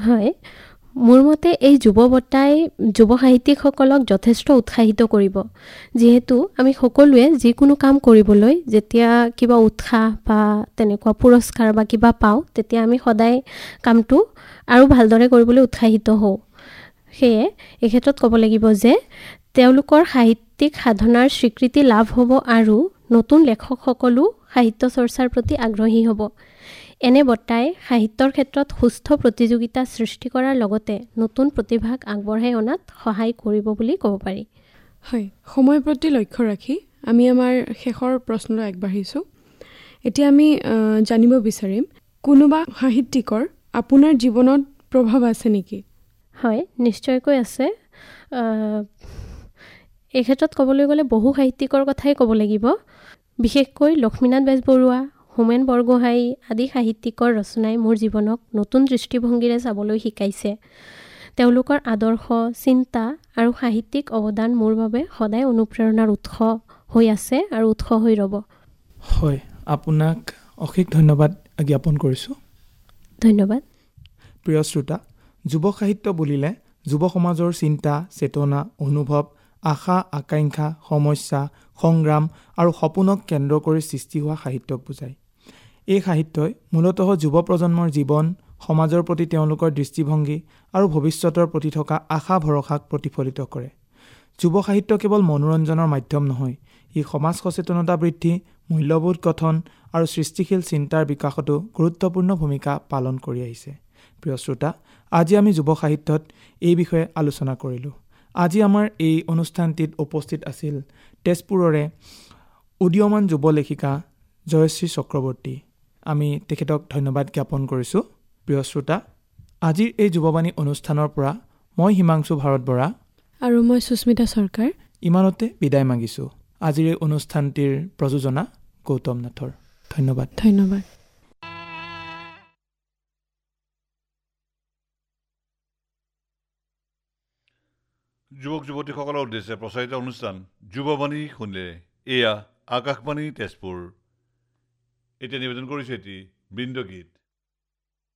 হয়, মোৰ মতে এই যুৱ বঁটাই যুৱ সাহিত্যিকসকলক যথেষ্ট উৎসাহিত কৰিব, যিহেতু আমি সকলোৱে যিকোনো কাম কৰিবলৈ যেতিয়া কিবা উৎসাহ বা তেনেকুৱা পুৰস্কাৰ বা কিবা পাওঁ, তেতিয়া আমি সদায় কামটো আৰু ভালদৰে কৰিবলৈ উৎসাহিত হওঁ। সেয়ে এই ক্ষেত্ৰত ক'ব লাগিব যে তেওঁলোকৰ সাহিত্যিক সাধনাৰ স্বীকৃতি লাভ হ'ব আৰু নতুন লেখকসকলো সাহিত্য চৰ্চাৰ প্ৰতি আগ্ৰহী হ'ব। এনে বঁটাই সাহিত্যৰ ক্ষেত্ৰত সুস্থ প্ৰতিযোগিতা সৃষ্টি কৰাৰ লগতে নতুন প্ৰতিভাক আগবঢ়াই অনাত সহায় কৰিব বুলি ক'ব পাৰি। হয়, সময়ৰ প্ৰতি লক্ষ্য ৰাখি আমি আমাৰ শেষৰ প্ৰশ্নলৈ আগবাঢ়িছোঁ। এতিয়া আমি জানিব বিচাৰিম, কোনোবা সাহিত্যিকৰ আপোনাৰ জীৱনত প্ৰভাৱ আছে নেকি? হয়, নিশ্চয়কৈ আছে। এই ক্ষেত্ৰত ক'বলৈ গ'লে বহু সাহিত্যিকৰ কথাই ক'ব লাগিব। বিশেষকৈ লক্ষ্মীনাথ বেজবৰুৱা, হোমেন বৰগোহাঁই আদি সাহিত্যিকৰ ৰচনাই মোৰ জীৱনক নতুন দৃষ্টিভংগীৰে চাবলৈ শিকাইছে। তেওঁলোকৰ আদৰ্শ, চিন্তা আৰু সাহিত্যিক অৱদান মোৰ বাবে সদায় অনুপ্ৰেৰণাৰ উৎস হৈ আছে আৰু উৎস হৈ ৰ'ব। হয়, আপোনাক অশেষ ধন্যবাদ জ্ঞাপন কৰিছোঁ। ধন্যবাদ। প্ৰিয় শ্ৰোতা, যুৱ সাহিত্য বুলিলে যুৱ সমাজৰ চিন্তা, চেতনা, অনুভৱ, আশা, আকাংক্ষা, সমস্যা, সংগ্ৰাম আৰু সপোনক কেন্দ্ৰ কৰি সৃষ্টি হোৱা সাহিত্যক বুজায়। এই সাহিত্যই মূলতঃ যুৱ প্ৰজন্মৰ জীৱন, সমাজৰ প্ৰতি তেওঁলোকৰ দৃষ্টিভংগী আৰু ভৱিষ্যতৰ প্ৰতি থকা আশা ভৰসাক প্ৰতিফলিত কৰে। যুৱ সাহিত্য কেৱল মনোৰঞ্জনৰ মাধ্যম নহয়, ই সমাজ সচেতনতা বৃদ্ধি, মূল্যবোধ গঠন আৰু সৃষ্টিশীল চিন্তাৰ বিকাশতো গুৰুত্বপূৰ্ণ ভূমিকা পালন কৰি আহিছে। প্ৰিয় শ্ৰোতা, আজি আমি যুৱ সাহিত্যত এই বিষয়ে আলোচনা কৰিলোঁ। আজি আমাৰ এই অনুষ্ঠানটিত উপস্থিত আছিল তেজপুৰৰে উদীয়মান যুৱ লেখিকা জয়শ্ৰী চক্ৰৱৰ্তী। আমি তেখেতক ধন্যবাদ জ্ঞাপন কৰিছোঁ। প্ৰিয় শ্ৰোতা, আজিৰ এই যুৱবাণী অনুষ্ঠানৰ পৰা মই হিমাংশু ভাৰত বৰা আৰু মই সুস্মিতা চৰকাৰ ইমানতে বিদায় মাগিছোঁ। আজিৰ এই অনুষ্ঠানটিৰ প্ৰযোজনা গৌতম নাথৰ। ধন্যবাদ। ধন্যবাদ। যুৱক যুৱতীসকলৰ উদ্দেশ্যে প্ৰচাৰিত অনুষ্ঠান যুৱবাণী শুনিলে। এয়া আকাশবাণী তেজপুৰ। এতিয়া নিবেদন কৰিছোঁ এটি বৃন্দগীত।